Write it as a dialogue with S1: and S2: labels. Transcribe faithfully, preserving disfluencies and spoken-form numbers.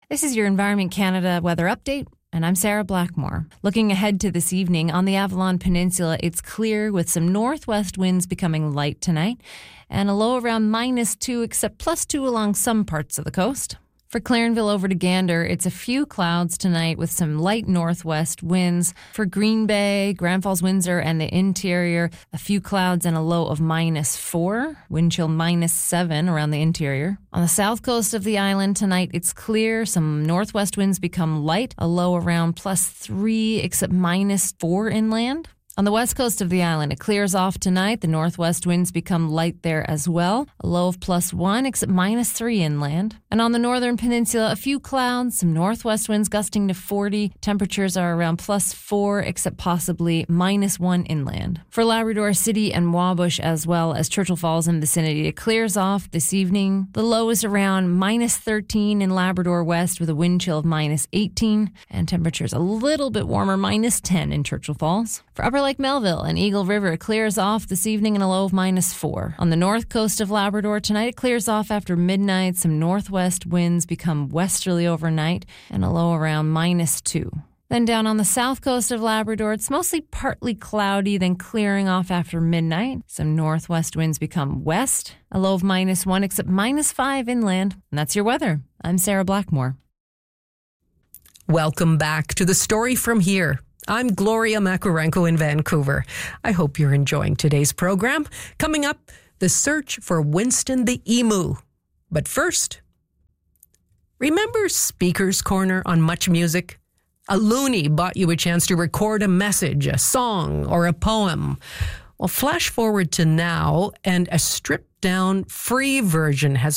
S1: This is your Environment Canada weather update, and I'm Sarah Blackmore. Looking ahead to this evening, on the Avalon Peninsula, it's clear with some northwest winds becoming light tonight, and a low around minus two, except plus two along some parts of the coast. For Clarenville over to Gander, it's a few clouds tonight with some light northwest winds. For Green Bay, Grand Falls, Windsor, and the interior, a few clouds and a low of minus four. Wind chill minus seven around the interior. On the south coast of the island tonight, it's clear. Some northwest winds become light, a low around plus three, except minus four inland. On the west coast of the island, it clears off tonight. The northwest winds become light there as well. A low of plus one, except minus three inland. And on the northern peninsula, a few clouds, some northwest winds gusting to forty. Temperatures are around plus four, except possibly minus one inland. For Labrador City and Wabush, as well as Churchill Falls and vicinity, it clears off this evening. The low is around minus thirteen in Labrador West with a wind chill of minus eighteen. And temperatures a little bit warmer, minus ten in Churchill Falls. For Upper Lake Melville and Eagle River, it clears off this evening in a low of minus four. On the north coast of Labrador tonight, it clears off after midnight. Some northwest winds become westerly overnight and a low around minus two. Then down on the south coast of Labrador, it's mostly partly cloudy, then clearing off after midnight. Some northwest winds become west, a low of minus one, except minus five inland. And that's your weather. I'm Sarah Blackmore.
S2: Welcome back to The Story From Here. I'm Gloria Makurenko in Vancouver. I hope you're enjoying today's program. Coming up, the search for Winston the Emu. But first, remember Speaker's Corner on Much Music? A loony bought you a chance to record a message, a song, or a poem. Well, flash forward to now, and a stripped-down, free version has